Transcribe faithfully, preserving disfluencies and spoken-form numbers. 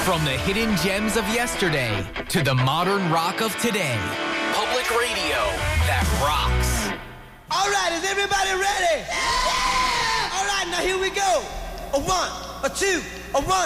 From the hidden gems of yesterday to the modern rock of today. Public radio that rocks. All right, is everybody ready? Yeah! All right, now here we go. A one, a two, a one,